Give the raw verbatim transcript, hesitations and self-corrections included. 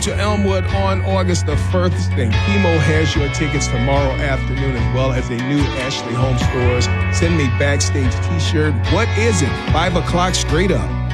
to Elmwood on August the first, and Chemo has your tickets tomorrow afternoon, as well as a new Ashley Home Stores Send Me Backstage t-shirt. What is it? Five o'clock straight up.